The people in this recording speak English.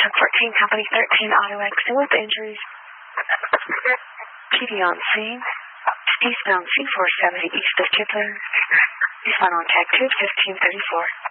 Truck 14, Company 13, auto accident with injuries. PD on scene. Eastbound C470 east of Kipling. Respond on tag 2, 1534.